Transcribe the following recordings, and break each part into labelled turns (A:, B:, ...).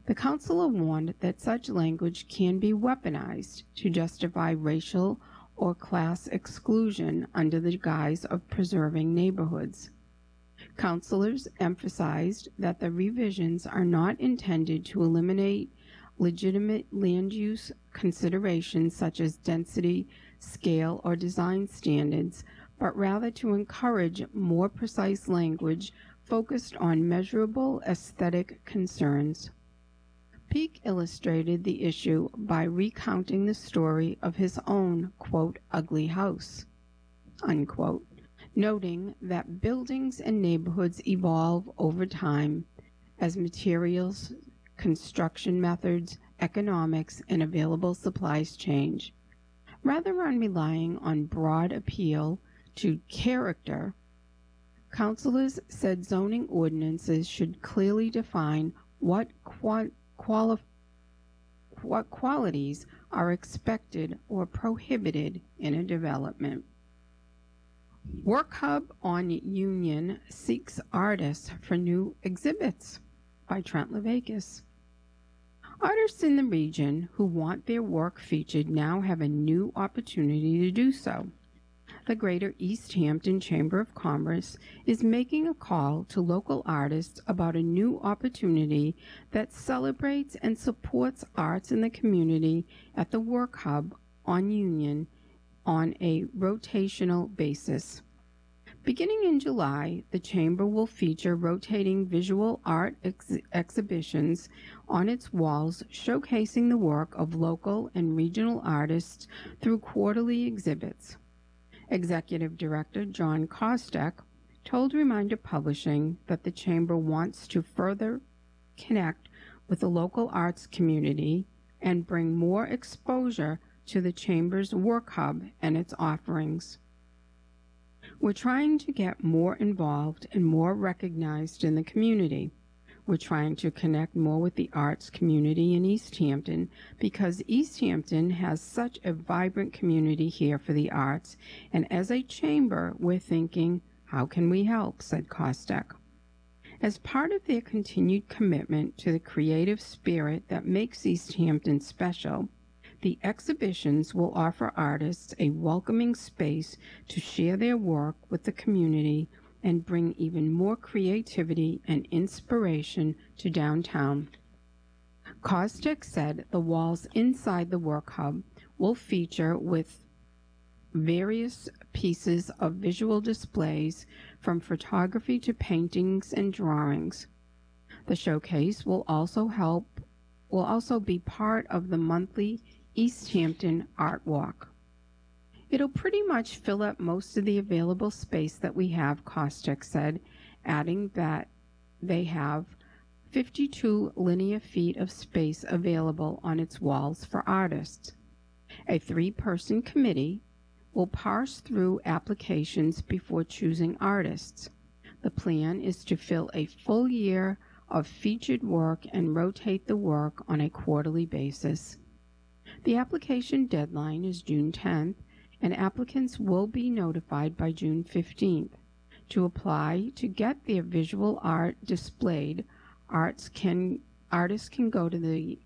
A: The counselor warned that such language can be weaponized to justify racial or class exclusion under the guise of preserving neighborhoods. Counselors emphasized that the revisions are not intended to eliminate legitimate land use considerations such as density, scale, or design standards, but rather to encourage more precise language focused on measurable aesthetic concerns. Peake illustrated the issue by recounting the story of his own, quote, ugly house, unquote, noting that buildings and neighborhoods evolve over time as materials, construction methods, economics, and available supplies change. Rather than relying on broad appeal to character, counselors said zoning ordinances should clearly define what qualities are expected or prohibited in a development. Work Hub on Union seeks artists for new exhibits by Trent Levakas. Artists in the region who want their work featured now have a new opportunity to do so. The Greater East Hampton Chamber of Commerce is making a call to local artists about a new opportunity that celebrates and supports arts in the community at the Work Hub on Union on a rotational basis. Beginning in July, the Chamber will feature rotating visual art exhibitions on its walls showcasing the work of local and regional artists through quarterly exhibits. Executive Director John Kostek told Reminder Publishing that the Chamber wants to further connect with the local arts community and bring more exposure to the Chamber's Work Hub and its offerings. We're trying to get more involved and more recognized in the community. We're trying to connect more with the arts community in East Hampton because East Hampton has such a vibrant community here for the arts, and as a chamber, we're thinking, how can we help, said Kostek. As part of their continued commitment to the creative spirit that makes East Hampton special, the exhibitions will offer artists a welcoming space to share their work with the community and bring even more creativity and inspiration to downtown. Kostek said the walls inside the Work Hub will feature with various pieces of visual displays from photography to paintings and drawings. The showcase will also be part of the monthly East Hampton Art Walk. It'll pretty much fill up most of the available space that we have, Kostek said, adding that they have 52 linear feet of space available on its walls for artists. A 3-person committee will parse through applications before choosing artists. The plan is to fill a full year of featured work and rotate the work on a quarterly basis. The application deadline is June 10th, and applicants will be notified by June 15th. To apply to get their visual art displayed, artists can go to the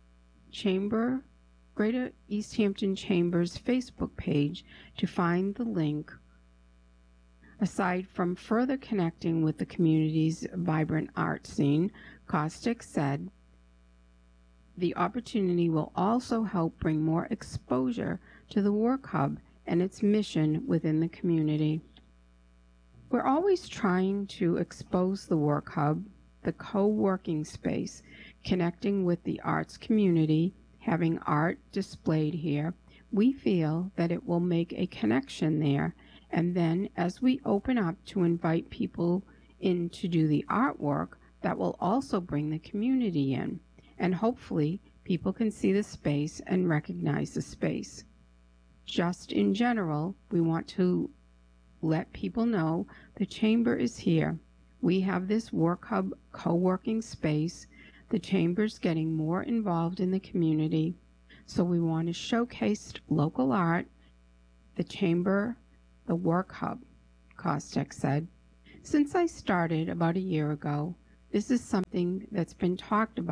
A: Greater East Hampton Chamber's Facebook page to find the link. Aside from further connecting with the community's vibrant art scene, Kostek said the opportunity will also help bring more exposure to the Work Hub and its mission within the community. We're always trying to expose the Work Hub, the co-working space, connecting with the arts community, having art displayed here. We feel that it will make a connection there, and then as we open up to invite people in to do the artwork, that will also bring the community in, and hopefully people can see the space and recognize the space. Just in general, we want to let people know the Chamber is here. We have this Work Hub co-working space. The Chamber's getting more involved in the community, so we want to showcase local art, the Chamber, the Work Hub, Kostek said. Since I started about a year ago, this is something that's been talked about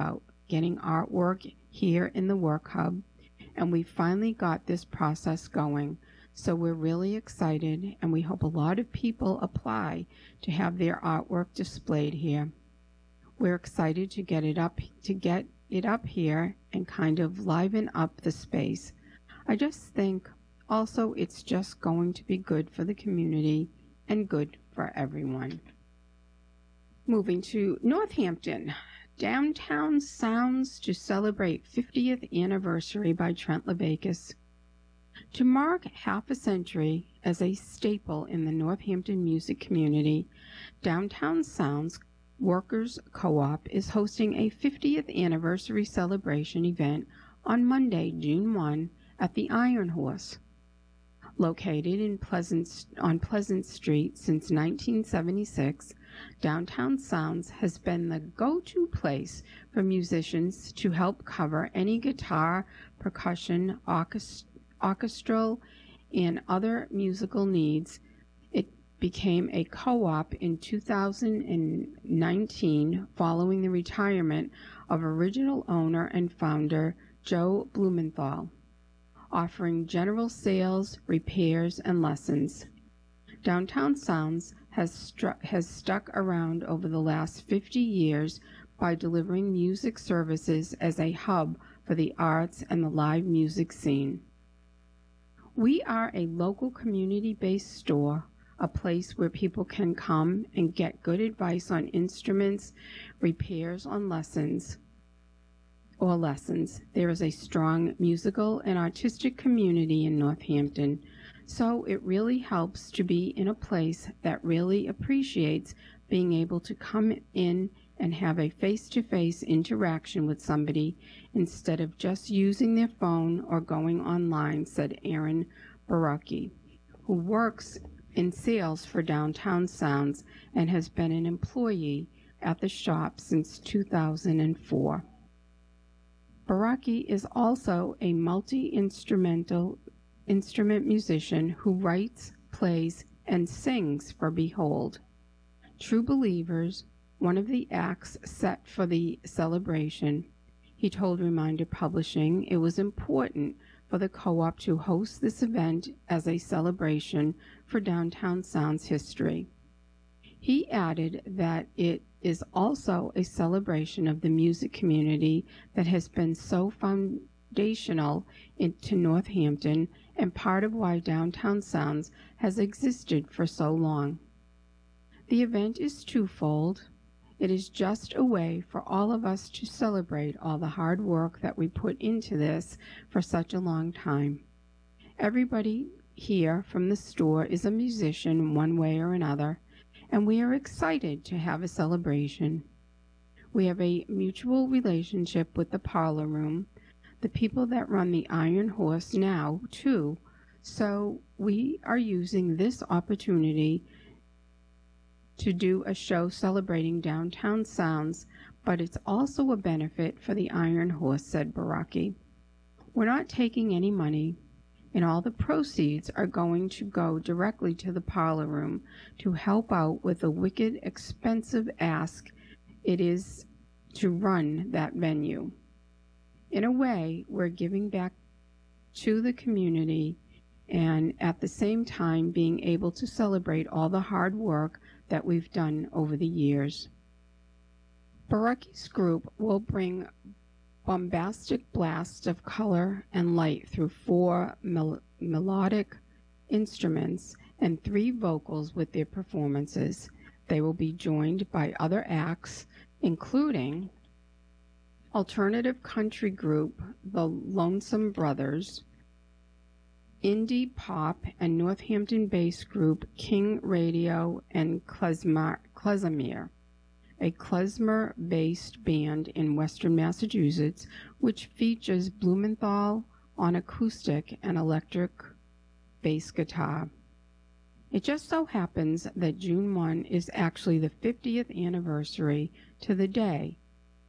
A: getting artwork here in the Work Hub, and we finally got this process going. So we're really excited, and we hope a lot of people apply to have their artwork displayed here. We're excited to get it up here and kind of liven up the space. I just think also it's just going to be good for the community and good for everyone. Moving to Northampton, Downtown Sounds to celebrate 50th anniversary by Trent Levakas. To mark half a century as a staple in the Northampton music community, Downtown Sounds Workers Co-op is hosting a 50th anniversary celebration event on Monday, June 1 at the Iron Horse. Located on Pleasant Street since 1976, Downtown Sounds has been the go-to place for musicians to help cover any guitar, percussion, orchestral, and other musical needs. It became a co-op in 2019 following the retirement of original owner and founder Joe Blumenthal, offering general sales, repairs, and lessons. Downtown Sounds has stuck around over the last 50 years by delivering music services as a hub for the arts and the live music scene. We are a local community-based store, a place where people can come and get good advice on instruments, repairs on lessons. There is a strong musical and artistic community in Northampton, so it really helps to be in a place that really appreciates being able to come in and have a face-to-face interaction with somebody instead of just using their phone or going online, said Aaron Baraki, who works in sales for Downtown Sounds and has been an employee at the shop since 2004. Baraki is also a multi-instrument musician who writes, plays, and sings for Behold. True Believers, one of the acts set for the celebration. He told Reminder Publishing it was important for the co-op to host this event as a celebration for Downtown Sounds history. He added that it is also a celebration of the music community that has been so foundational to Northampton and part of why Downtown Sounds has existed for so long. The event is twofold. It is just a way for all of us to celebrate all the hard work that we put into this for such a long time. Everybody here from the store is a musician one way or another, and we are excited to have a celebration. We have a mutual relationship with the Parlor Room, the people that run the Iron Horse now, too, so we are using this opportunity to do a show celebrating Downtown Sounds, but it's also a benefit for the Iron Horse, said Baraki. We're not taking any money, and all the proceeds are going to go directly to the Parlor Room to help out with the wicked expensive ask it is to run that venue. In a way, we're giving back to the community and at the same time being able to celebrate all the hard work that we've done over the years. Baraki's group will bring bombastic blasts of color and light through 4 melodic instruments and 3 vocals with their performances. They will be joined by other acts, including alternative country group The Lonesome Brothers, indie pop and Northampton-based group King Radio and Klezmer, a klezmer-based band in western Massachusetts, which features Blumenthal on acoustic and electric bass guitar. It just so happens that June 1 is actually the 50th anniversary to the day,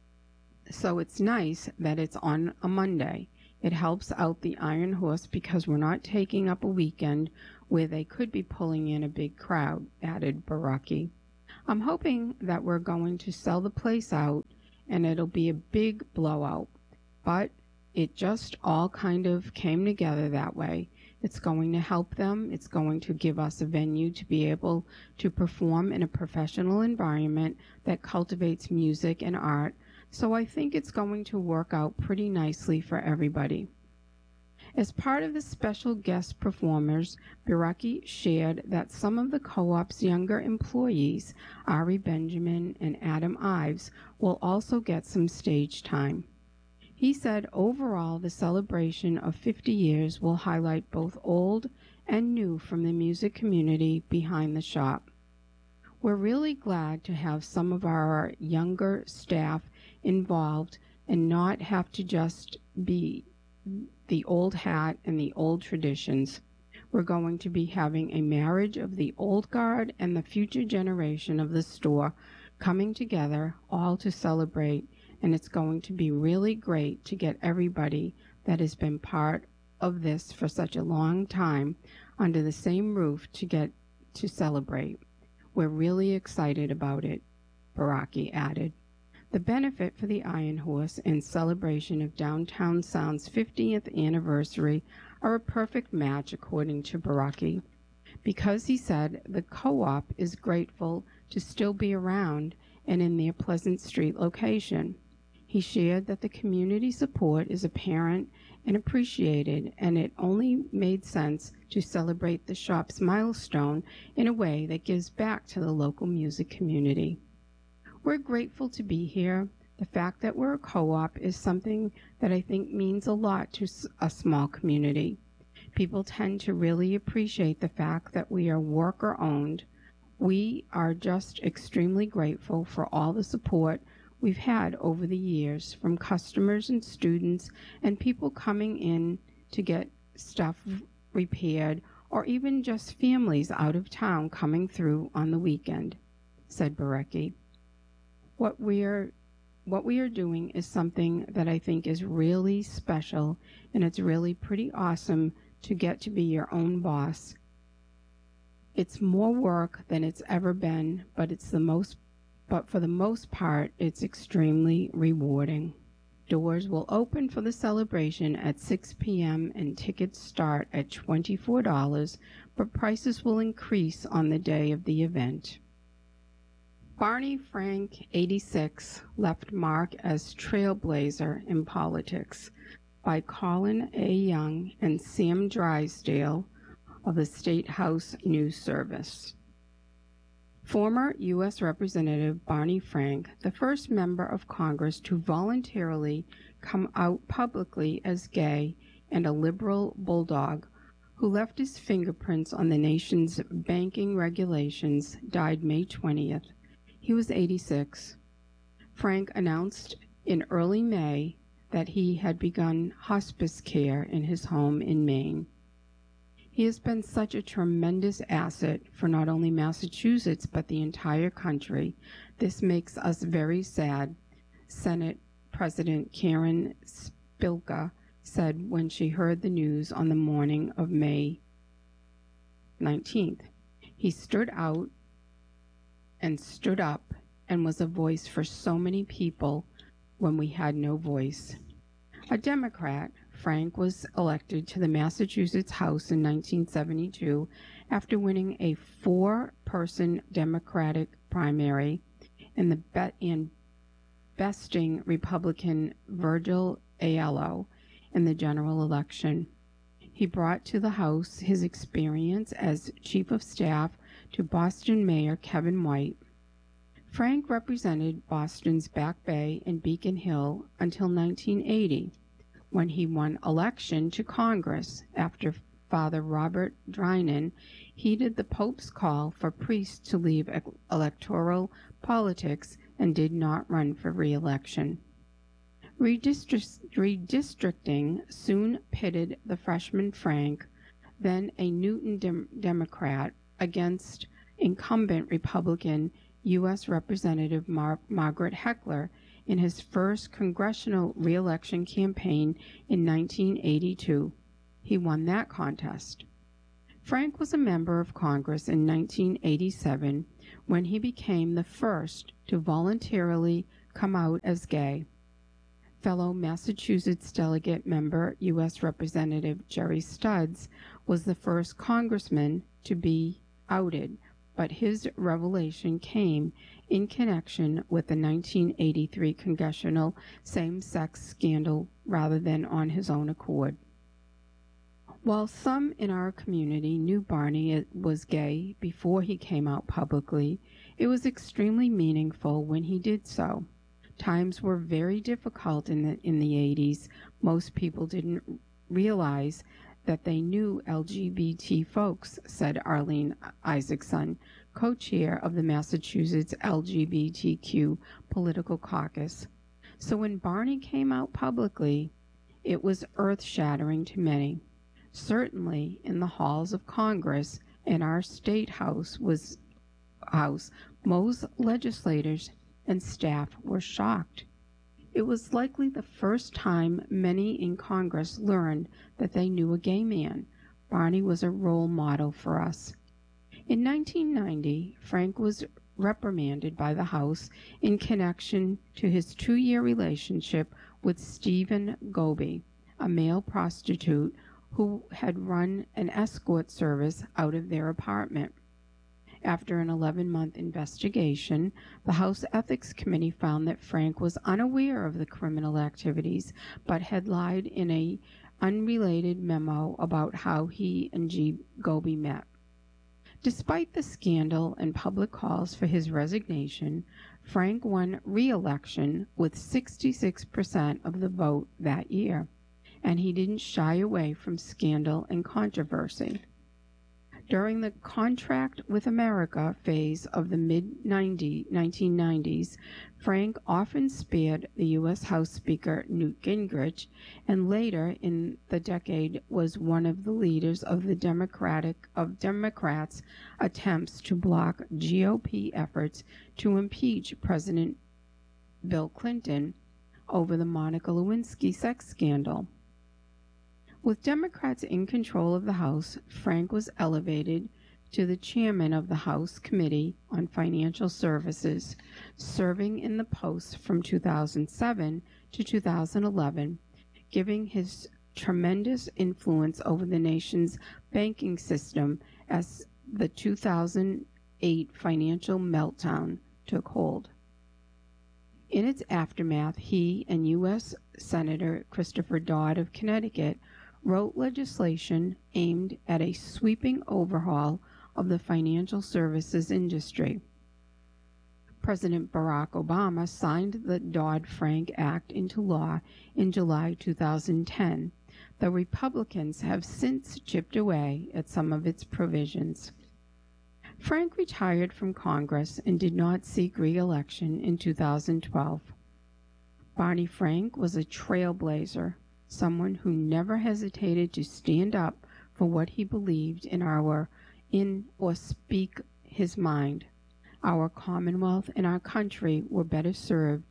A: so it's nice that it's on a Monday. It helps out the Iron Horse because we're not taking up a weekend where they could be pulling in a big crowd, added Baraki. I'm hoping that we're going to sell the place out and it'll be a big blowout. But it just all kind of came together that way. It's going to help them. It's going to give us a venue to be able to perform in a professional environment that cultivates music and art. So I think it's going to work out pretty nicely for everybody. As part of the special guest performers, Biraki shared that some of the co-op's younger employees, Ari Benjamin and Adam Ives, will also get some stage time. He said overall the celebration of 50 years will highlight both old and new from the music community behind the shop. We're really glad to have some of our younger staff involved and not have to just be the old hat and the old traditions. We're going to be having a marriage of the old guard and the future generation of the store coming together all to celebrate, and it's going to be really great to get everybody that has been part of this for such a long time under the same roof to get to celebrate. We're really excited about it, Biraki added. The benefit for the Iron Horse in celebration of Downtown Sound's 50th anniversary are a perfect match, according to Biraki, because he said the co-op is grateful to still be around and in their Pleasant Street location. He shared that the community support is apparent and appreciated, and it only made sense to celebrate the shop's milestone in a way that gives back to the local music community. We're grateful to be here. The fact that we're a co-op is something that I think means a lot to a small community. People tend to really appreciate the fact that we are worker-owned. We are just extremely grateful for all the support we've had over the years from customers and students and people coming in to get stuff repaired, or even just families out of town coming through on the weekend, said Biraki. What we are doing is something that I think is really special, and it's really pretty awesome to get to be your own boss. It's more work than it's ever been, but for the most part, it's extremely rewarding. Doors will open for the celebration at 6 p.m. and tickets start at $24, but prices will increase on the day of the event. Barney Frank, 86, left mark as trailblazer in politics by Colin A. Young and Sam Drysdale of the State House News Service. Former U.S. Representative Barney Frank, the first member of Congress to voluntarily come out publicly as gay and a liberal bulldog who left his fingerprints on the nation's banking regulations, died May 20th. He was 86. Frank announced in early May that he had begun hospice care in his home in Maine. He has been such a tremendous asset for not only Massachusetts but the entire country. This makes us very sad, Senate President Karen Spilka said when she heard the news on the morning of May 19th. He stood out and stood up and was a voice for so many people when we had no voice. A Democrat, Frank was elected to the Massachusetts House in 1972 after winning a 4-person Democratic primary and besting Republican Virgil Aiello in the general election. He brought to the House his experience as Chief of Staff to Boston Mayor Kevin White. Frank represented Boston's Back Bay and Beacon Hill until 1980, when he won election to Congress after Father Robert Drinan heeded the Pope's call for priests to leave electoral politics and did not run for re-election. Redistricting soon pitted the freshman Frank, then a Newton Democrat, against incumbent Republican U.S. Representative Margaret Heckler in his first congressional re-election campaign in 1982. He won that contest. Frank was a member of Congress in 1987 when he became the first to voluntarily come out as gay. Fellow Massachusetts delegate member U.S. Representative Jerry Studs was the first congressman to be outed, but his revelation came in connection with the 1983 congressional same-sex scandal rather than on his own accord. While some in our community knew Barney was gay before he came out publicly, it was extremely meaningful when he did so. Times were very difficult in the 80s. Most people didn't realize that they knew LGBT folks, said Arlene Isaacson, co-chair of the Massachusetts LGBTQ Political Caucus. So when Barney came out publicly, it was earth-shattering to many. Certainly in the halls of Congress and our state house, most legislators and staff were shocked. It was likely the first time many in Congress learned that they knew a gay man. Barney was a role model for us. In 1990, Frank was reprimanded by the House in connection to his 2-year relationship with Stephen Goby, a male prostitute who had run an escort service out of their apartment. After an 11-month investigation, the House Ethics Committee found that Frank was unaware of the criminal activities, but had lied in an unrelated memo about how he and Goby met. Despite the scandal and public calls for his resignation, Frank won re-election with 66% of the vote that year, and he didn't shy away from scandal and controversy. During the Contract with America phase of the mid-1990s, Frank often spared the U.S. House Speaker Newt Gingrich, and later in the decade was one of the leaders of the Democrats' attempts to block GOP efforts to impeach President Bill Clinton over the Monica Lewinsky sex scandal. With Democrats in control of the House, Frank was elevated to the chairman of the House Committee on Financial Services, serving in the post from 2007 to 2011, giving his tremendous influence over the nation's banking system as the 2008 financial meltdown took hold. In its aftermath, he and U.S. Senator Christopher Dodd of Connecticut wrote legislation aimed at a sweeping overhaul of the financial services industry. President Barack Obama signed the Dodd-Frank Act into law in July 2010. The Republicans have since chipped away at some of its provisions. Frank retired from Congress and did not seek re-election in 2012. Barney Frank was a trailblazer, someone who never hesitated to stand up for what he believed in or speak his mind. Our Commonwealth and our country were better served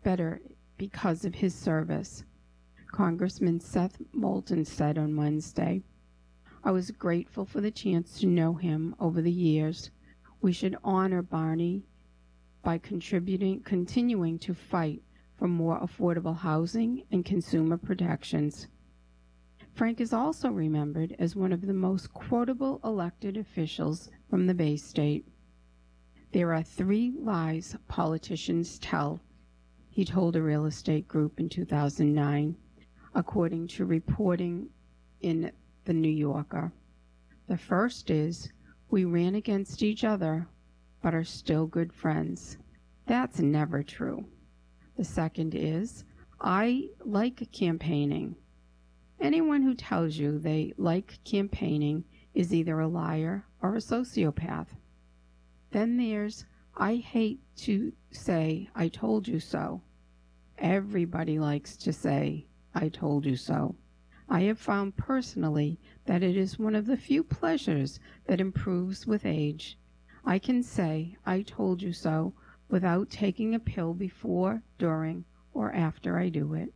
A: because of his service. Congressman Seth Moulton said on Wednesday, "I was grateful for the chance to know him over the years. We should honor Barney by continuing to fight for more affordable housing and consumer protections." Frank is also remembered as one of the most quotable elected officials from the Bay State. "There are 3 lies politicians tell," he told a real estate group in 2009, according to reporting in The New Yorker. "The first is, we ran against each other, but are still good friends. That's never true. The second is, I like campaigning. Anyone who tells you they like campaigning is either a liar or a sociopath. Then there's, I hate to say I told you so. Everybody likes to say I told you so. I have found personally that it is one of the few pleasures that improves with age. I can say I told you so without taking a pill before, during, or after I do it."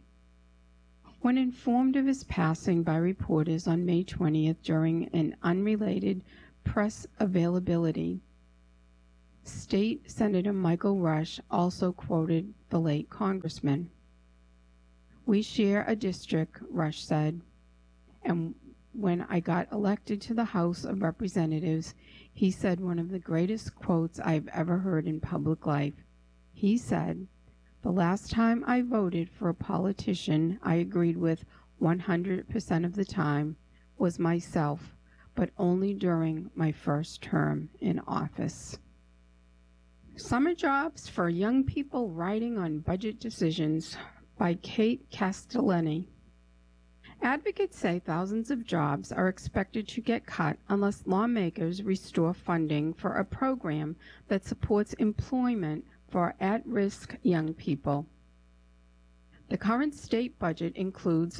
A: When informed of his passing by reporters on May 20th during an unrelated press availability, State Senator Michael Rush also quoted the late congressman. "We share a district," Rush said, "and when I got elected to the House of Representatives," he said one of the greatest quotes I've ever heard in public life. He said, "The last time I voted for a politician I agreed with 100% of the time was myself, but only during my first term in office." Summer Jobs for Young People Writing on Budget Decisions by Kate Castellani. Advocates say thousands of jobs are expected to get cut unless lawmakers restore funding for a program that supports employment for at-risk young people. The current state budget includes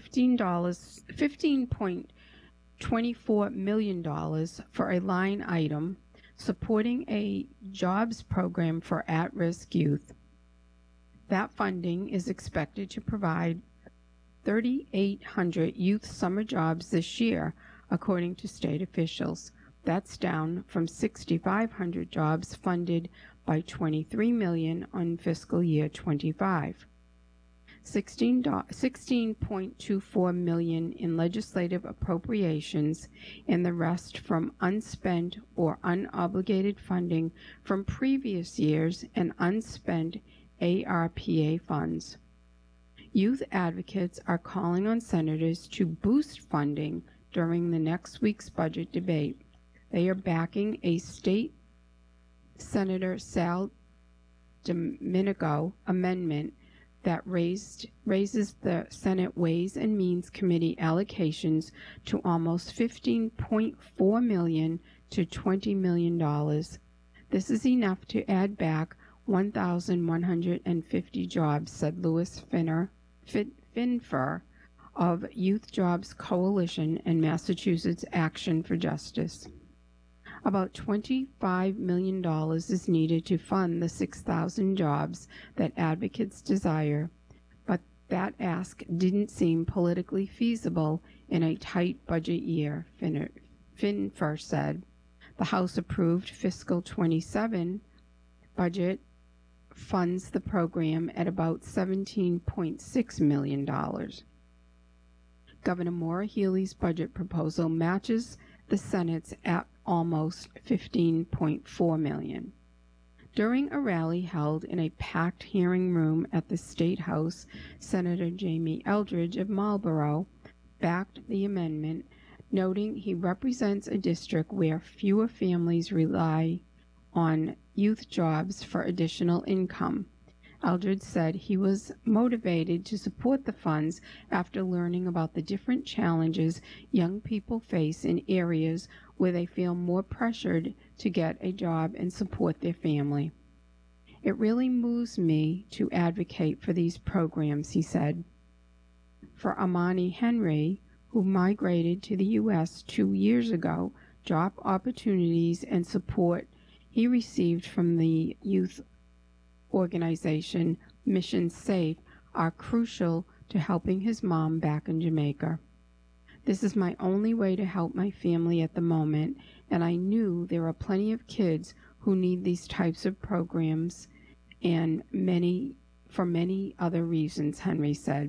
A: $15.24 million for a line item supporting a jobs program for at-risk youth. That funding is expected to provide 3,800 youth summer jobs this year, according to state officials. That's down from 6,500 jobs funded by $23 million on fiscal year 25. $16.24 million in legislative appropriations and the rest from unspent or unobligated funding from previous years and unspent ARPA funds. Youth advocates are calling on senators to boost funding during the next week's budget debate. They are backing a state Senator Sal Domenico amendment that raises the Senate Ways and Means Committee allocations to almost $15.4 million to $20 million. This is enough to add back 1,150 jobs, said Louis Finfer of Youth Jobs Coalition and Massachusetts Action for Justice. About $25 million is needed to fund the 6,000 jobs that advocates desire, but that ask didn't seem politically feasible in a tight budget year, Finfer said. The House approved fiscal 27 budget funds the program at about $17.6 million. Governor Maura Healey's budget proposal matches the Senate's at almost $15.4 million. During a rally held in a packed hearing room at the State House, Senator Jamie Eldridge of Marlborough backed the amendment, noting he represents a district where fewer families rely on youth jobs for additional income. Eldridge said he was motivated to support the funds after learning about the different challenges young people face in areas where they feel more pressured to get a job and support their family. "It really moves me to advocate for these programs," he said. For Amani Henry, who migrated to the U.S. 2 years ago, job opportunities and support he received from the youth organization Mission Safe are crucial to helping his mom back in Jamaica. "This is my only way to help my family at the moment, and I knew there are plenty of kids who need these types of programs and for many other reasons," Henry said.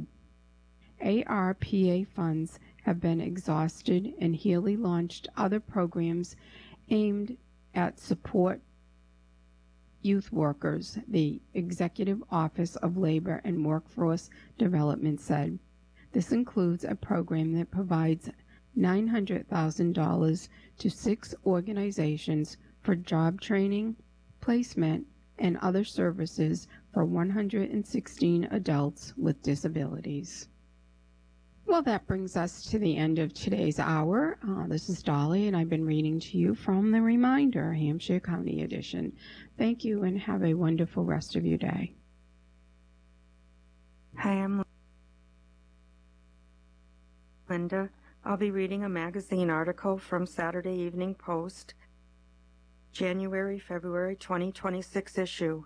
A: ARPA funds have been exhausted, and Healey launched other programs aimed at support youth workers, the Executive Office of Labor and Workforce Development said. This includes a program that provides $900,000 to 6 organizations for job training, placement, and other services for 116 adults with disabilities. Well, that brings us to the end of today's hour. This is Dolly, and I've been reading to you from The Reminder, Hampshire County Edition. Thank you, and have a wonderful rest of your day.
B: Hi, I'm Linda. I'll be reading a magazine article from Saturday Evening Post, January-February 2026 issue.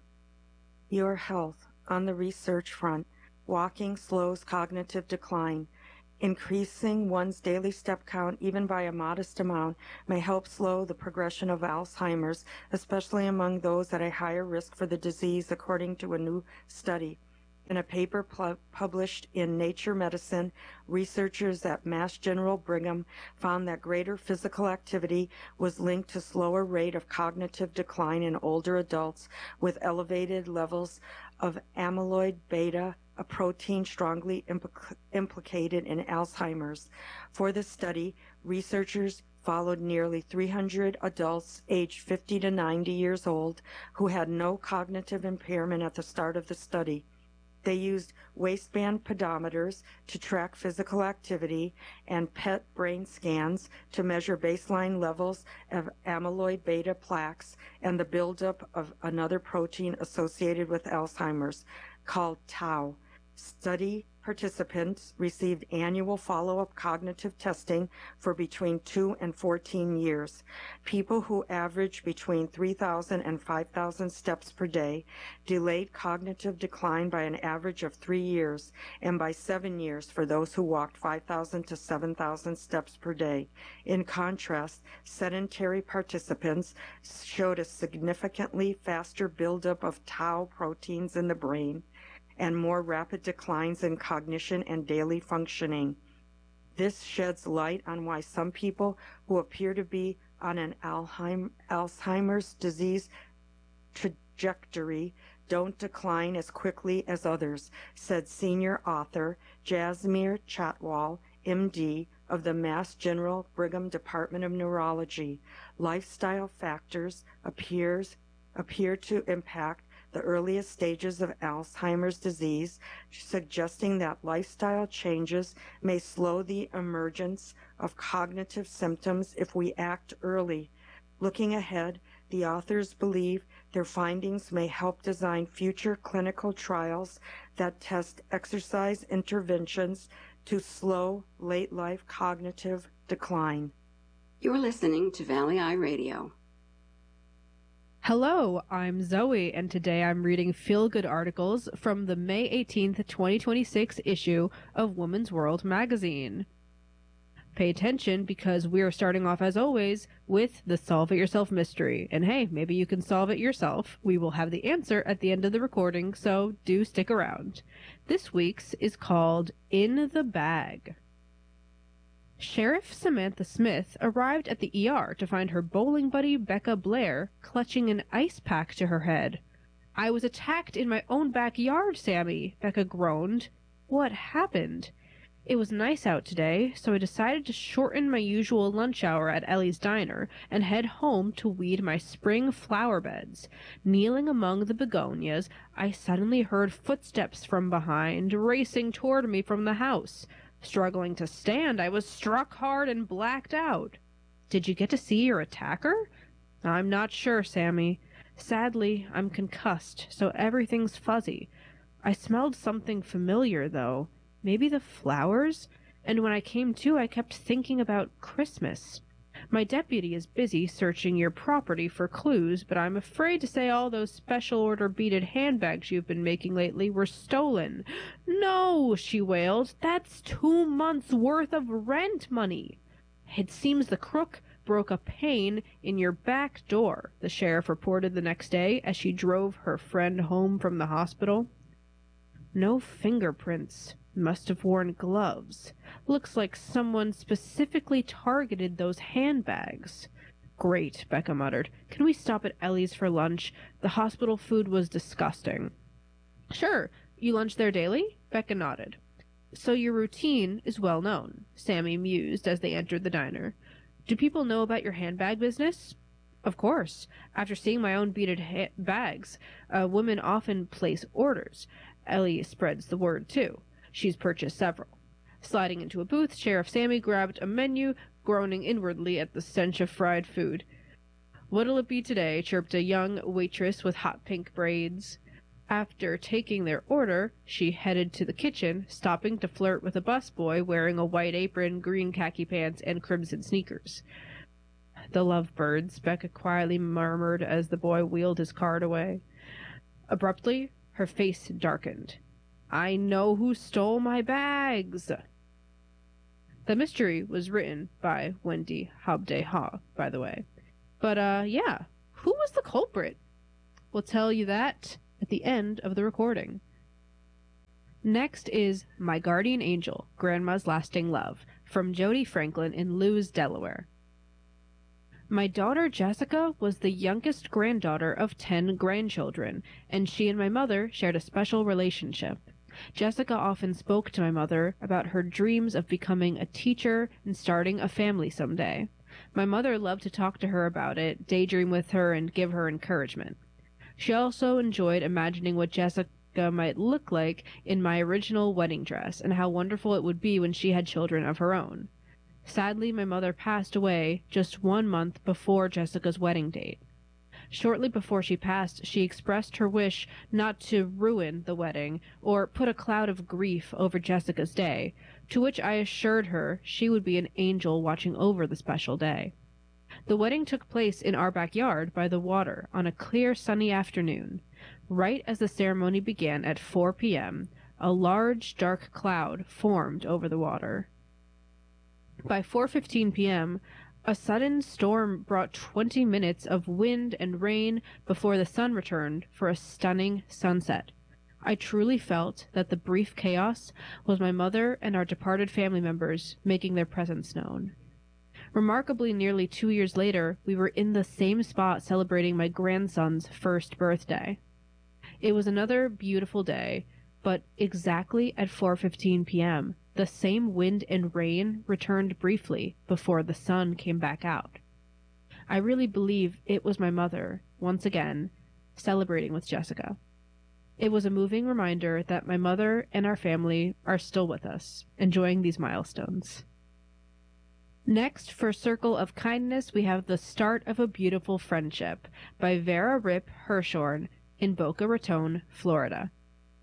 B: Your Health on the Research Front, Walking Slows Cognitive Decline. Increasing one's daily step count, even by a modest amount, may help slow the progression of Alzheimer's, especially among those at a higher risk for the disease, according to a new study. In a paper published in Nature Medicine, researchers at Mass General Brigham found that greater physical activity was linked to slower rate of cognitive decline in older adults with elevated levels of amyloid beta, a protein strongly implicated in Alzheimer's. For this study, researchers followed nearly 300 adults aged 50 to 90 years old who had no cognitive impairment at the start of the study. They used waistband pedometers to track physical activity and PET brain scans to measure baseline levels of amyloid beta plaques and the buildup of another protein associated with Alzheimer's called tau. Study participants received annual follow-up cognitive testing for between 2 and 14 years. People who averaged between 3,000 and 5,000 steps per day delayed cognitive decline by an average of 3 years and by 7 years for those who walked 5,000 to 7,000 steps per day. In contrast, sedentary participants showed a significantly faster buildup of tau proteins in the brain and more rapid declines in cognition and daily functioning. This sheds light on why some people who appear to be on an Alzheimer's disease trajectory don't decline as quickly as others, said senior author Jasmeer Chatwal, MD, of the Mass General Brigham Department of Neurology. Lifestyle factors appear to impact the earliest stages of Alzheimer's disease, suggesting that lifestyle changes may slow the emergence of cognitive symptoms if we act early. Looking ahead, the authors believe their findings may help design future clinical trials that test exercise interventions to slow late-life cognitive decline.
C: You're listening to Valley Eye Radio.
D: Hello, I'm Zoe, and today I'm reading feel-good articles from the May 18th, 2026 issue of Woman's World magazine. Pay attention because we are starting off, as always, with the Solve It Yourself mystery. And hey, maybe you can solve it yourself. We will have the answer at the end of the recording, so do stick around. This week's is called In the Bag. Sheriff Samantha Smith arrived at the ER to find her bowling buddy Becca Blair clutching an ice pack to her head. "I was attacked in my own backyard, Sammy," Becca groaned. "What happened?" "It was nice out today, so I decided to shorten my usual lunch hour at Ellie's Diner and head home to weed my spring flower beds. Kneeling among the begonias, I suddenly heard footsteps from behind, racing toward me from the house. Struggling to stand, I was struck hard and blacked out." "Did you get to see your attacker?" "I'm not sure, Sammy. Sadly, I'm concussed, so everything's fuzzy. I smelled something familiar, though. Maybe the flowers? And when I came to, I kept thinking about Christmas. My deputy is busy searching your property for clues, but I'm afraid to say all those special order beaded handbags you've been making lately were stolen." "No," she wailed. "That's 2 months' worth of rent money." "It seems the crook broke a pane in your back door," the sheriff reported the next day as she drove her friend home from the hospital. "No fingerprints. Must have worn gloves. Looks like someone specifically targeted those handbags." "Great," Becca muttered. "Can we stop at Ellie's for lunch? The hospital food was disgusting." "Sure. You lunch there daily?" Becca nodded. "So your routine is well known," Sammy mused as they entered the diner. "Do people know about your handbag business?" "Of course. After seeing my own beaded bags, women often place orders. Ellie spreads the word, too. She's purchased several." Sliding into a booth, Sheriff Sammy grabbed a menu, groaning inwardly at the stench of fried food. "What'll it be today?" chirped a young waitress with hot pink braids. After taking their order, she headed to the kitchen, stopping to flirt with a busboy wearing a white apron, green khaki pants, and crimson sneakers. "The lovebirds," Becca quietly murmured as the boy wheeled his cart away. Abruptly, her face darkened. "I know who stole my bags." The mystery was written by Wendy Habde-Ha, by the way. But, yeah, who was the culprit? We'll tell you that at the end of the recording. Next is My Guardian Angel, Grandma's Lasting Love, from Jody Franklin in Lewes, Delaware. My daughter Jessica was the youngest granddaughter of 10 grandchildren, and she and my mother shared a special relationship. Jessica often spoke to my mother about her dreams of becoming a teacher and starting a family someday. My mother loved to talk to her about it, daydream with her, and give her encouragement. She also enjoyed imagining what Jessica might look like in my original wedding dress, and how wonderful it would be when she had children of her own. Sadly, my mother passed away just 1 month before Jessica's wedding date. Shortly before she passed, she expressed her wish not to ruin the wedding or put a cloud of grief over Jessica's day, to which I assured her she would be an angel watching over the special day. The wedding took place in our backyard by the water on a clear sunny afternoon. Right as the ceremony began at 4 p.m., a large dark cloud formed over the water. By 4:15 p.m., a sudden storm brought 20 minutes of wind and rain before the sun returned for a stunning sunset. I truly felt that the brief chaos was my mother and our departed family members making their presence known. Remarkably, nearly 2 years later, we were in the same spot celebrating my grandson's first birthday. It was another beautiful day, but exactly at 4:15 p.m., the same wind and rain returned briefly before the sun came back out. I really believe it was my mother, once again, celebrating with Jessica. It was a moving reminder that my mother and our family are still with us, enjoying these milestones. Next, for Circle of Kindness, we have The Start of a Beautiful Friendship by Vera Rip Hirshorn in Boca Raton, Florida.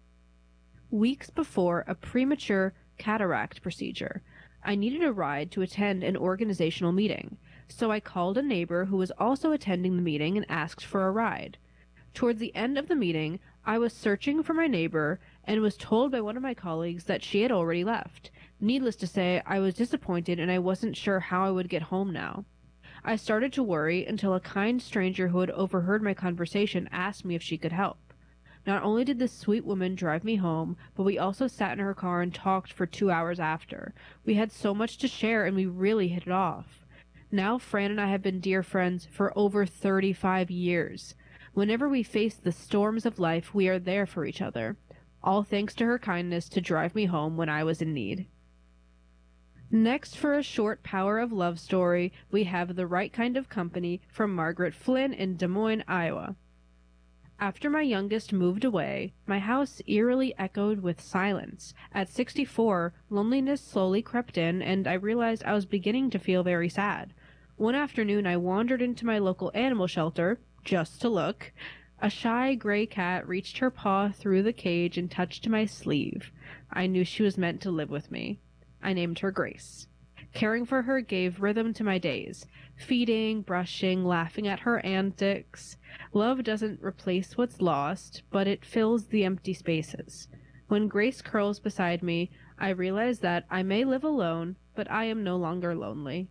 D: Weeks before a premature cataract procedure, I needed a ride to attend an organizational meeting, so I called a neighbor who was also attending the meeting and asked for a ride. Towards the end of the meeting, I was searching for my neighbor and was told by one of my colleagues that she had already left. Needless to say, I was disappointed and I wasn't sure how I would get home now. I started to worry until a kind stranger who had overheard my conversation asked me if she could help. Not only did this sweet woman drive me home, but we also sat in her car and talked for 2 hours after. We had so much to share and we really hit it off. Now Fran and I have been dear friends for over 35 years. Whenever we face the storms of life, we are there for each other. All thanks to her kindness to drive me home when I was in need. Next, for a short Power of Love story, we have The Right Kind of Company from Margaret Flynn in Des Moines, Iowa. After my youngest moved away, my house eerily echoed with silence. At 64, loneliness slowly crept in, and I realized I was beginning to feel very sad. One afternoon, I wandered into my local animal shelter, just to look. A shy gray cat reached her paw through the cage and touched my sleeve. I knew she was meant to live with me. I named her Grace. Caring for her gave rhythm to my days. Feeding, brushing, laughing at her antics. Love doesn't replace what's lost, but it fills the empty spaces. When Grace curls beside me, I realize that I may live alone, but I am no longer lonely.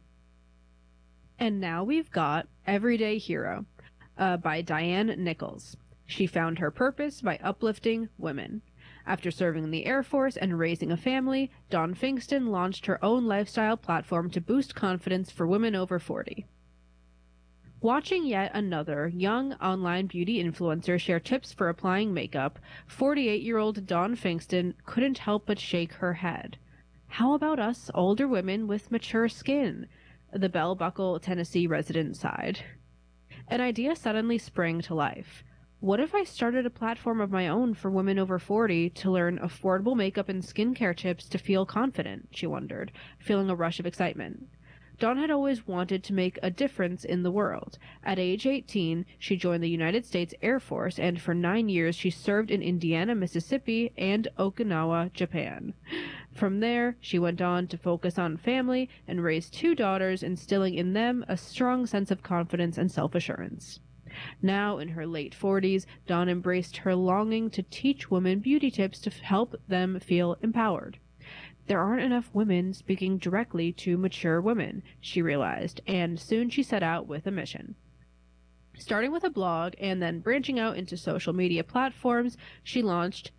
D: And now we've got Everyday Hero by Diane Nichols. She found her purpose by uplifting women. After serving in the Air Force and raising a family, Dawn Finkston launched her own lifestyle platform to boost confidence for women over 40. Watching yet another young online beauty influencer share tips for applying makeup, 48-year-old Dawn Finkston couldn't help but shake her head. How about us older women with mature skin? The Bell Buckle, Tennessee resident sighed. An idea suddenly sprang to life. What if I started a platform of my own for women over 40 to learn affordable makeup and skincare tips to feel confident, she wondered, feeling a rush of excitement. Dawn had always wanted to make a difference in the world. At age 18, she joined the United States Air Force, and for 9 years she served in Indiana, Mississippi, and Okinawa, Japan. From there, she went on to focus on family and raise 2 daughters, instilling in them a strong sense of confidence and self-assurance. Now, in her late 40s, Dawn embraced her longing to teach women beauty tips to help them feel empowered. There aren't enough women speaking directly to mature women, she realized, and soon she set out with a mission. Starting with a blog and then branching out into social media platforms, she launched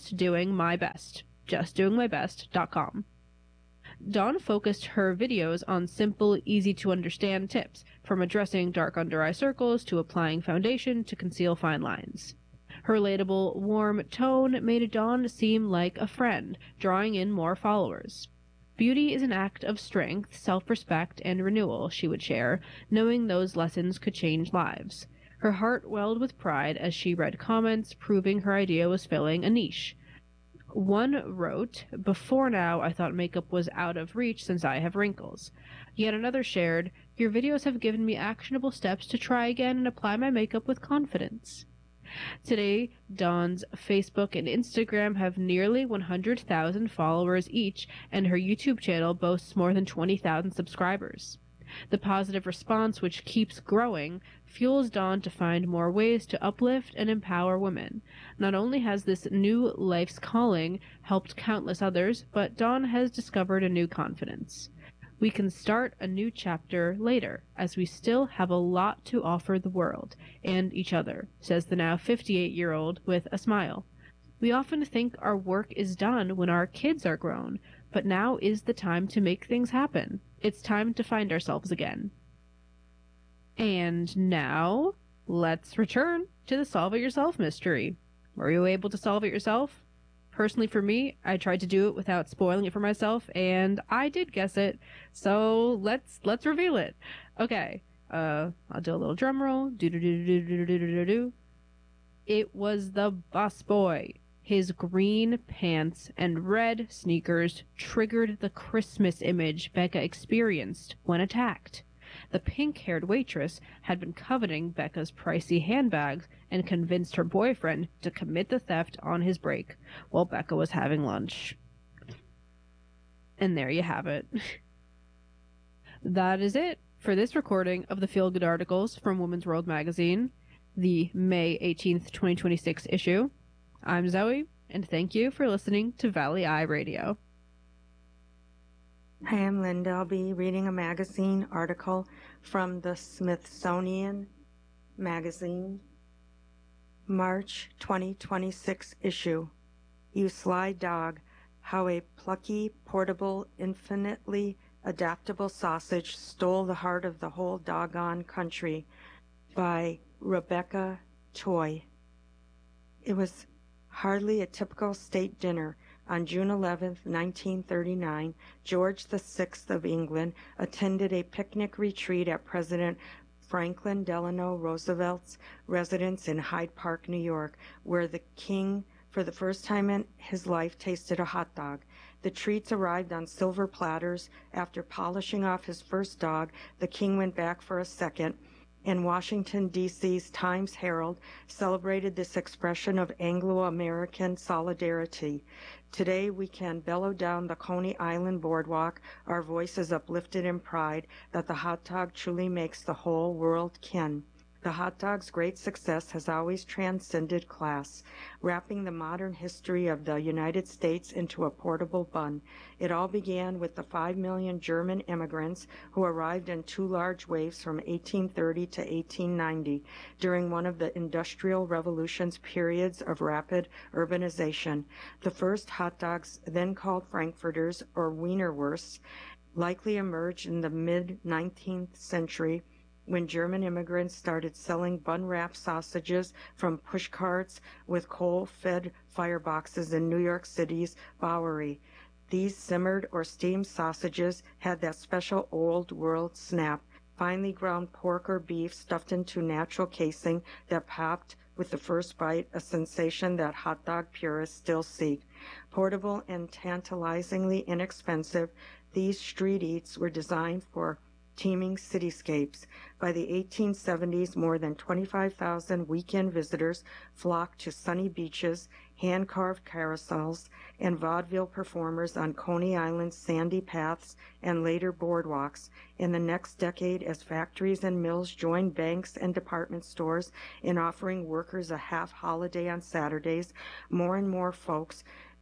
D: justdoingmybest.com. Dawn focused her videos on simple, easy-to-understand tips, from addressing dark under-eye circles to applying foundation to conceal fine lines. Her relatable, warm tone made Dawn seem like a friend, drawing in more followers. Beauty is an act of strength, self-respect, and renewal, she would share, knowing those lessons could change lives. Her heart welled with pride as she read comments proving her idea was filling a niche. One wrote, "Before now I thought makeup was out of reach since I have wrinkles." Yet another shared, "Your videos have given me actionable steps to try again and apply my makeup with confidence." Today, Dawn's Facebook and Instagram have nearly 100,000 followers each, and her YouTube channel boasts more than 20,000 subscribers. The positive response, which keeps growing, fuels Dawn to find more ways to uplift and empower women. Not only has this new life's calling helped countless others, but Dawn has discovered a new confidence. We can start a new chapter later, as we still have a lot to offer the world and each other, says the now 58-year-old with a smile. We often think our work is done when our kids are grown, but now is the time to make things happen. It's time to find ourselves again. And now, let's return to the Solve It Yourself mystery. Were you able to solve it yourself? Personally, for me, I tried to do it without spoiling it for myself, and I did guess it. So let's reveal it. Okay, I'll do a little drum roll. Do. It was the busboy. His green pants and red sneakers triggered the Christmas image Becca experienced when attacked. The pink-haired waitress had been coveting Becca's pricey handbags and convinced her boyfriend to commit the theft on his break while Becca was having lunch. And there you have it. That is it for this recording of the Feel Good Articles from Women's World Magazine, the May 18th, 2026 issue. I'm Zoe, and thank you for listening to Valley Eye Radio.
B: Hi, I'm Linda. I'll be reading a magazine article from the Smithsonian Magazine, March 2026 issue. You Sly Dog, How a Plucky, Portable, Infinitely Adaptable Sausage Stole the Heart of the Whole Doggone Country, by Rebecca Choi. It was hardly a typical state dinner. On June 11, 1939, George VI of England attended a picnic retreat at President Franklin Delano Roosevelt's residence in Hyde Park, New York, where the king, for the first time in his life, tasted a hot dog. The treats arrived on silver platters. After polishing off his first dog, the king went back for a second, and Washington, D.C.'s Times Herald celebrated this expression of Anglo-American solidarity. Today we can bellow down the Coney Island boardwalk, our voices uplifted in pride that the hot dog truly makes the whole world kin. The hot dog's great success has always transcended class, wrapping the modern history of the United States into a portable bun. It all began with the 5 million German immigrants who arrived in two large waves from 1830 to 1890 during one of the Industrial Revolution's periods of rapid urbanization. The first hot dogs, then called Frankfurters or Wienerwursts, likely emerged in the mid-19th century when German immigrants started selling bun-wrapped sausages from pushcarts with coal-fed fireboxes in New York City's Bowery. These simmered or steamed sausages had that special old-world snap, finely ground pork or beef stuffed into natural casing that popped with the first bite, a sensation that hot dog purists still seek. Portable and tantalizingly inexpensive, these street eats were designed for teeming cityscapes. By the 1870s, more than 25,000 weekend visitors flocked to sunny beaches, hand-carved carousels, and vaudeville performers on Coney Island's sandy paths and later boardwalks. In the next decade, as factories and mills joined banks and department stores in offering workers a half holiday on Saturdays, more and more folks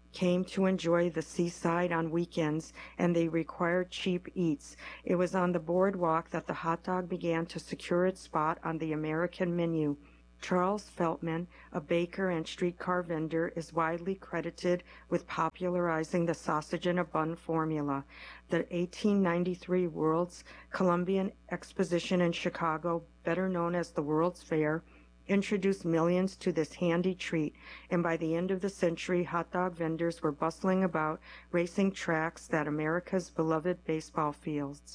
B: came to enjoy the seaside on weekends, and they required cheap eats. It was on the boardwalk that the hot dog began to secure its spot on the American menu. Charles Feltman, a baker and streetcar vendor, is widely credited with popularizing the sausage in a bun formula. The 1893 World's Columbian Exposition in Chicago, better known as the World's Fair, introduced millions to this handy treat, and by the end of the century, hot dog vendors were bustling about racing tracks that America's beloved baseball fields.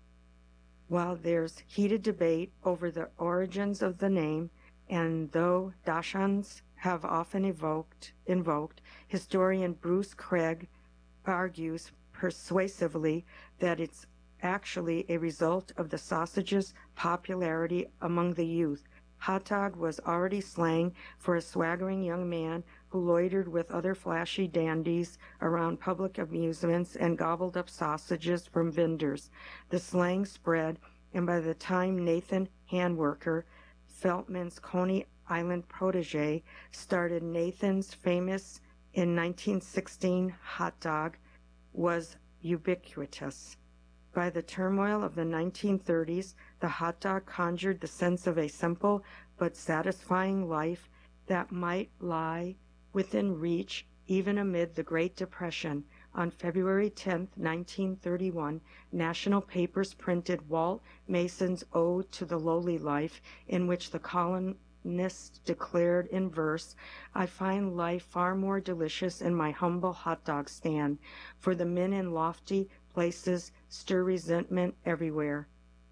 B: While there's heated debate over the origins of the name, and though Dachshunds have often invoked, historian Bruce Craig argues persuasively that it's actually a result of the sausage's popularity among the youth. Hot dog was already slang for a swaggering young man who loitered with other flashy dandies around public amusements and gobbled up sausages from vendors. The slang spread, and by the time Nathan Handwerker, Feltman's Coney Island protege, started Nathan's famous in 1916 hot dog, was ubiquitous. By the turmoil of the 1930s, the hot dog conjured the sense of a simple but satisfying life that might lie within reach even amid the Great Depression. On February 10, 1931, national papers printed Walt Mason's Ode to the Lowly Life, in which the columnist declared in verse, "I find life far more delicious in my humble hot dog stand, for the men in lofty places stir resentment everywhere.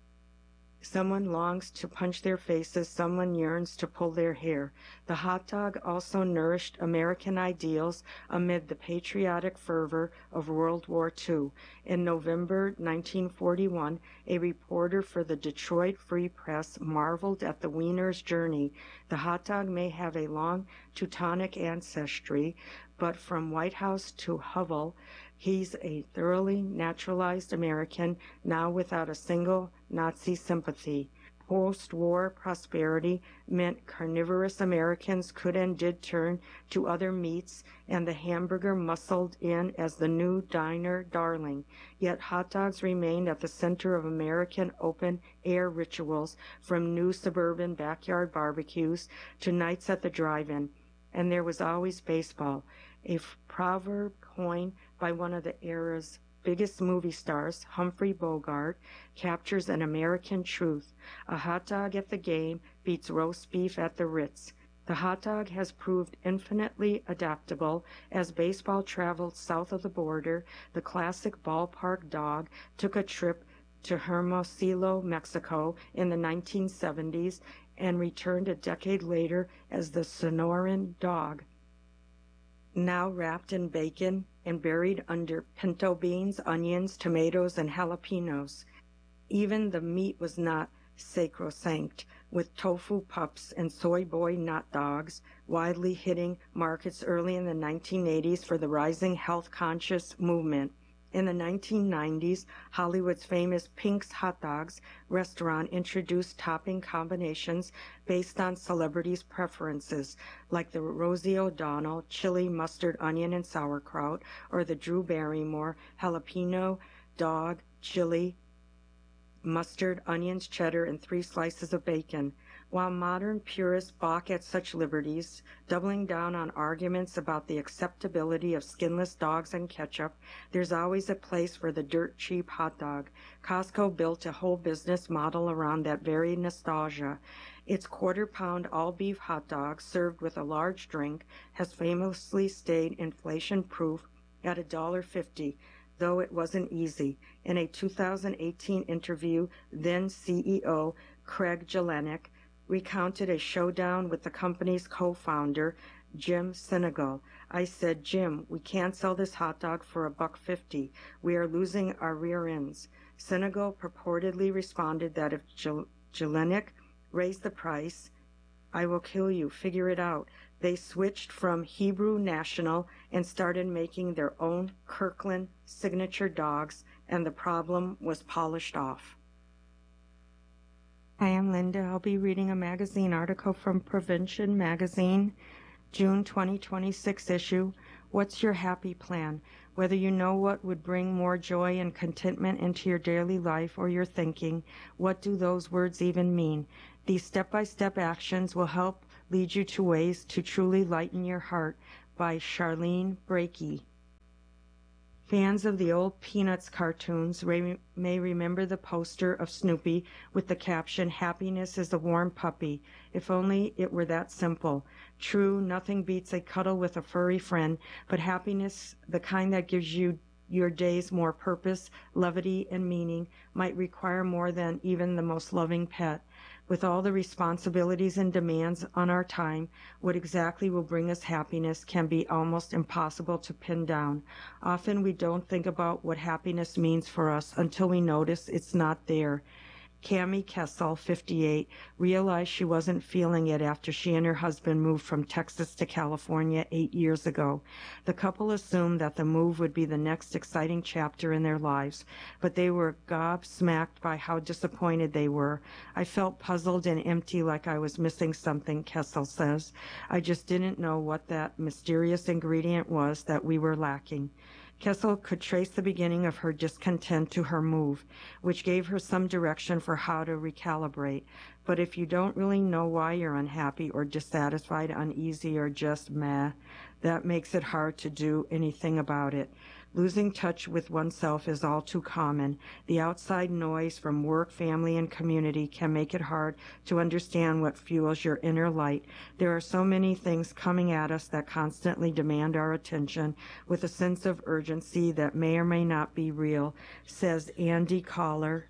B: Someone longs to punch their faces, someone yearns to pull their hair." The hot dog also nourished American ideals amid the patriotic fervor of World War II. In November 1941, a reporter for the Detroit Free Press marveled at the Wiener's journey. The hot dog may have a long Teutonic ancestry, but from White House to Hovel, he's a thoroughly naturalized American, now without a single Nazi sympathy. Post-war prosperity meant carnivorous Americans could and did turn to other meats, and the hamburger muscled in as the new diner darling. Yet hot dogs remained at the center of American open-air rituals, from new suburban backyard barbecues to nights at the drive-in. And there was always baseball. A proverb coined by one of the era's biggest movie stars, Humphrey Bogart, captures an American truth. A hot dog at the game beats roast beef at the Ritz. The hot dog has proved infinitely adaptable. As baseball traveled south of the border, the classic ballpark dog took a trip to Hermosillo, Mexico in the 1970s and returned a decade later as the Sonoran dog, now wrapped in bacon and buried under pinto beans, onions, tomatoes, and jalapenos. Even the meat was not sacrosanct, with tofu pups and soy boy nut dogs widely hitting markets early in the 1980s for the rising health-conscious movement. In the 1990s, Hollywood's famous Pink's Hot Dogs restaurant introduced topping combinations based on celebrities' preferences, like the Rosie O'Donnell chili, mustard, onion, and sauerkraut, or the Drew Barrymore jalapeno, dog, chili, mustard, onions, cheddar, and 3 slices of bacon. While modern purists balk at such liberties, doubling down on arguments about the acceptability of skinless dogs and ketchup, there's always a place for the dirt-cheap hot dog. Costco built a whole business model around that very nostalgia. Its quarter-pound all-beef hot dog, served with a large drink, has famously stayed inflation-proof at $1.50, though it wasn't easy. In a 2018 interview, then CEO Craig Jelinek recounted a showdown with the company's co-founder, Jim Sinegal. "I said, 'Jim, we can't sell this hot dog for $1.50. We are losing our rear ends.' Sinegal purportedly responded that if Jelinek raised the price, 'I will kill you, figure it out.' They switched from Hebrew National and started making their own Kirkland signature dogs, and the problem was polished off." Hi, I'm Linda. I'll be reading a magazine article from Prevention Magazine, June 2026 issue. What's your happy plan? Whether you know what would bring more joy and contentment into your daily life or your thinking, what do those words even mean? These step-by-step actions will help lead you to ways to truly lighten your heart, by Charlene Brakey. Fans of the old Peanuts cartoons may remember the poster of Snoopy with the caption, "Happiness is a warm puppy." If only it were that simple. True, nothing beats a cuddle with a furry friend, but happiness, the kind that gives you your days more purpose, levity, and meaning, might require more than even the most loving pet. With all the responsibilities and demands on our time, what exactly will bring us happiness can be almost impossible to pin down. Often we don't think about what happiness means for us until we notice it's not there. Cammie Kessel, 58, realized she wasn't feeling it after she and her husband moved from Texas to California 8 years ago. The couple assumed that the move would be the next exciting chapter in their lives, but they were gobsmacked by how disappointed they were. "I felt puzzled and empty, like I was missing something," Kessel says. "I just didn't know what that mysterious ingredient was that we were lacking." Kessel could trace the beginning of her discontent to her move, which gave her some direction for how to recalibrate. But if you don't really know why you're unhappy or dissatisfied, uneasy, or just meh, that makes it hard to do anything about it. Losing touch with oneself is all too common. The outside noise from work, family, and community can make it hard to understand what fuels your inner light. There are so many things coming at us that constantly demand our attention with a sense of urgency that may or may not be real, says Andy Collar,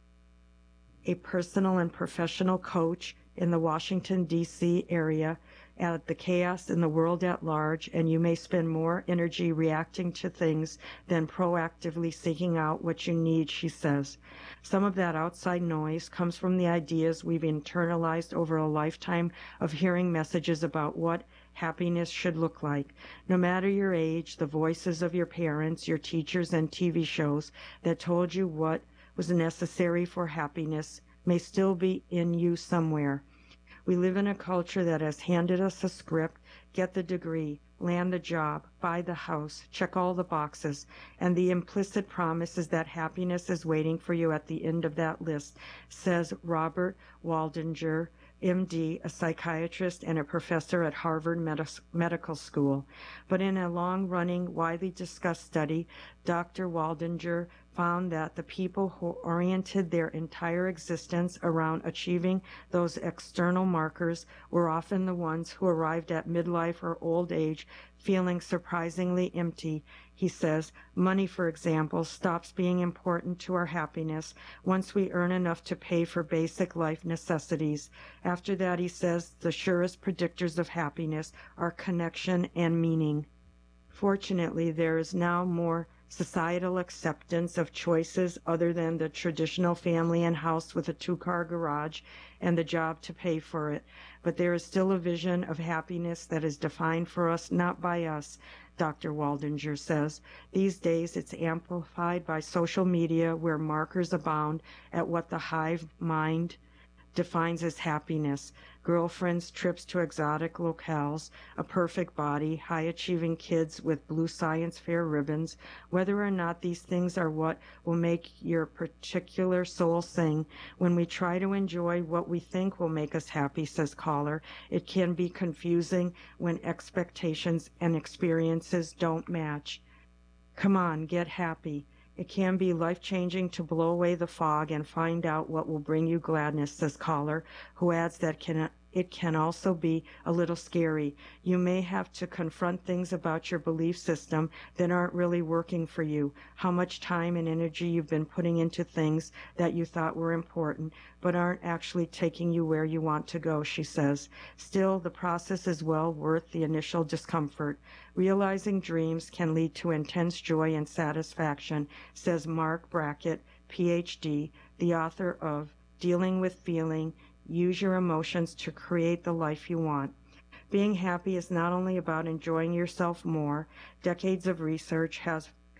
B: a personal and professional coach in the Washington, D.C. area, at the chaos in the world at large, and you may spend more energy reacting to things than proactively seeking out what you need, she says. Some of that outside noise comes from the ideas we've internalized over a lifetime of hearing messages about what happiness should look like. No matter your age, the voices of your parents, your teachers, and TV shows that told you what was necessary for happiness may still be in you somewhere. We live in a culture that has handed us a script: get the degree, land the job, buy the house, check all the boxes, and the implicit promise is that happiness is waiting for you at the end of that list, says Robert Waldinger, MD, a psychiatrist and a professor at Harvard Medical School. But in a long-running, widely discussed study, Dr. Waldinger found that the people who oriented their entire existence around achieving those external markers were often the ones who arrived at midlife or old age feeling surprisingly empty. He says, money, for example, stops being important to our happiness once we earn enough to pay for basic life necessities. After that, he says, the surest predictors of happiness are connection and meaning. Fortunately, there is now more societal acceptance of choices other than the traditional family and house with a two-car garage and the job to pay for it. But there is still a vision of happiness that is defined for us, not by us, Dr. Waldinger says. These days it's amplified by social media, where markers abound at what the hive mind defines as happiness: girlfriends, trips to exotic locales, a perfect body, high-achieving kids with blue science fair ribbons. Whether or not these things are what will make your particular soul sing, when we try to enjoy what we think will make us happy, says Collar, it can be confusing when expectations and experiences don't match. Come on, get happy. It can be life-changing to blow away the fog and find out what will bring you gladness, says Collar, who adds that it can also be a little scary. You may have to confront things about your belief system that aren't really working for you, how much time and energy you've been putting into things that you thought were important but aren't actually taking you where you want to go, she says. Still, the process is well worth the initial discomfort. Realizing dreams can lead to intense joy and satisfaction, says Mark Brackett, Ph.D., the author of Dealing with Feeling, Use Your Emotions to Create the Life You Want. Being happy is not only about enjoying yourself more. Decades of research has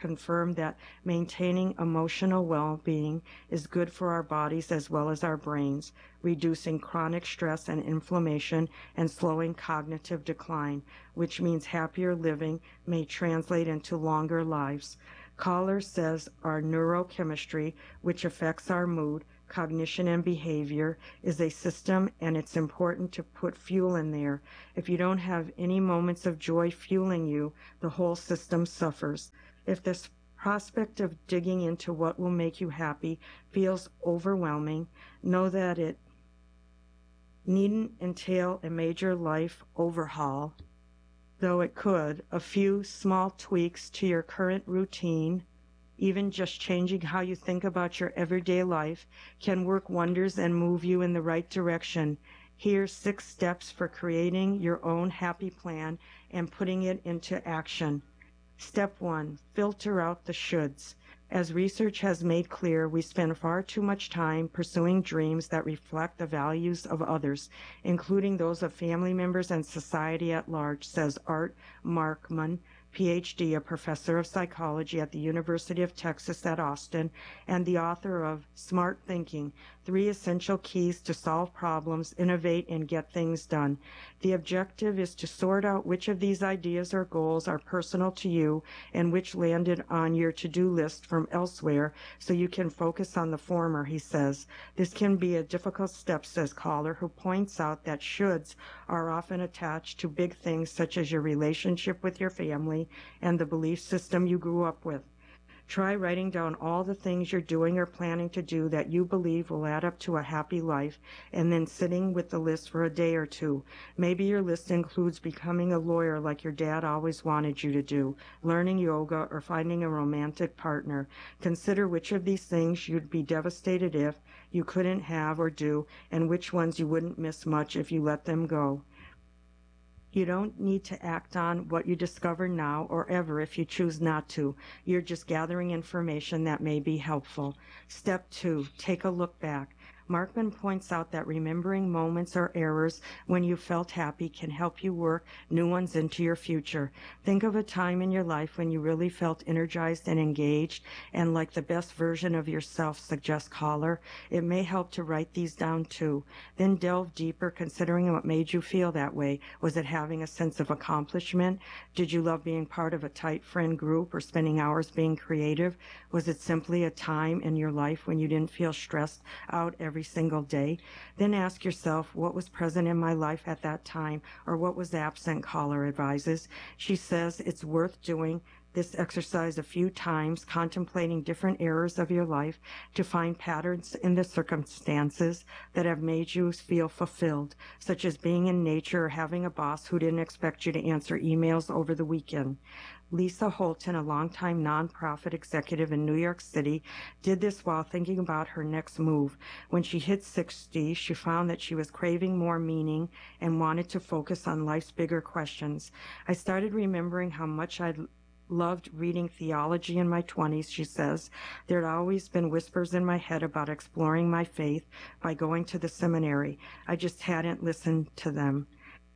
B: confirm that maintaining emotional well-being is good for our bodies as well as our brains, reducing chronic stress and inflammation and slowing cognitive decline, which means happier living may translate into longer lives. Caller says our neurochemistry, which affects our mood, cognition, and behavior, is a system, and it's important to put fuel in there. If you don't have any moments of joy fueling you, the whole system suffers. If this prospect of digging into what will make you happy feels overwhelming, know that it needn't entail a major life overhaul, though it could. A few small tweaks to your current routine, even just changing how you think about your everyday life, can work wonders and move you in the right direction. Here's 6 steps for creating your own happy plan and putting it into action. Step 1, filter out the shoulds. As research has made clear, we spend far too much time pursuing dreams that reflect the values of others, including those of family members and society at large, says Art Markman, Ph.D., a professor of psychology at the University of Texas at Austin, and the author of Smart Thinking, 3 Essential Keys to Solve Problems, Innovate, and Get Things Done. The objective is to sort out which of these ideas or goals are personal to you and which landed on your to-do list from elsewhere, so you can focus on the former, he says. This can be a difficult step, says Caller, who points out that shoulds are often attached to big things such as your relationship with your family and the belief system you grew up with. Try writing down all the things you're doing or planning to do that you believe will add up to a happy life, and then sitting with the list for a day or two. Maybe your list includes becoming a lawyer like your dad always wanted you to do, learning yoga, or finding a romantic partner. Consider which of these things you'd be devastated if you couldn't have or do, and which ones you wouldn't miss much if you let them go. You don't need to act on what you discover now or ever if you choose not to. You're just gathering information that may be helpful. Step 2, take a look back. Markman points out that remembering moments or errors when you felt happy can help you work new ones into your future. Think of a time in your life when you really felt energized and engaged and like the best version of yourself, suggests Caller. It may help to write these down too. Then delve deeper, considering what made you feel that way. Was it having a sense of accomplishment? Did you love being part of a tight friend group or spending hours being creative? Was it simply a time in your life when you didn't feel stressed out every single day? Then ask yourself, what was present in my life at that time, or what was absent, Caller advises. She says it's worth doing this exercise a few times, contemplating different eras of your life to find patterns in the circumstances that have made you feel fulfilled, such as being in nature or having a boss who didn't expect you to answer emails over the weekend. Lisa Holton, a longtime nonprofit executive in New York City, did this while thinking about her next move. When she hit 60, she found that she was craving more meaning and wanted to focus on life's bigger questions. I started remembering how much I'd loved reading theology in my 20s, she says. There'd always been whispers in my head about exploring my faith by going to the seminary. I just hadn't listened to them.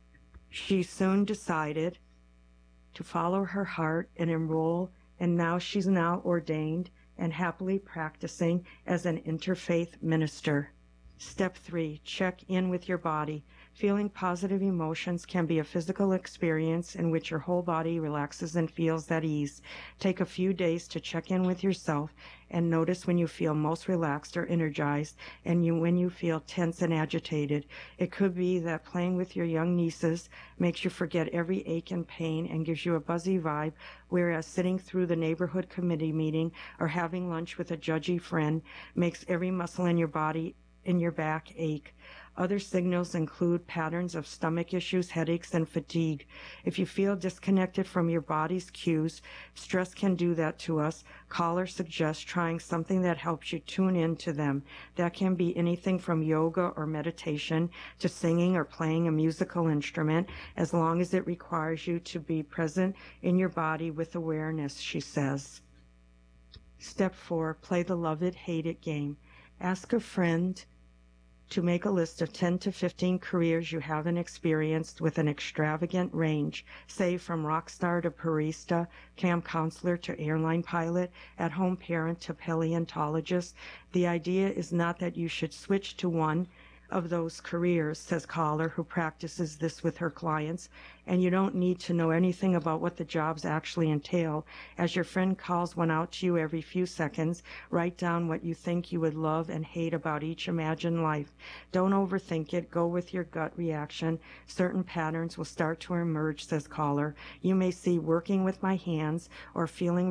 B: She soon decided to follow her heart and enroll, and now she's ordained and happily practicing as an interfaith minister. Step 3, check in with your body. Feeling positive emotions can be a physical experience in which your whole body relaxes and feels at ease. Take a few days to check in with yourself and notice when you feel most relaxed or energized and when you feel tense and agitated. It could be that playing with your young nieces makes you forget every ache and pain and gives you a buzzy vibe, whereas sitting through the neighborhood committee meeting or having lunch with a judgy friend makes every muscle in your body in your back ache. Other signals include patterns of stomach issues, headaches, and fatigue. If you feel disconnected from your body's cues, stress can do that to us. Caller suggests trying something that helps you tune into them. That can be anything from yoga or meditation to singing or playing a musical instrument, as long as it requires you to be present in your body with awareness, she says. Step 4, play the love it, hate it game. Ask a friend to make a list of 10 to 15 careers you haven't experienced with an extravagant range, say from rock star to barista, camp counselor to airline pilot, at-home parent to paleontologist. The idea is not that you should switch to one of those careers, says caller who practices this with her clients, and you don't need to know anything about what the jobs actually entail. As your friend calls one out to you every few seconds, write down what you think you would love and hate about each imagined life. Don't overthink it. Go with your gut reaction. Certain patterns will start to emerge, says caller. You may see working with my hands or feeling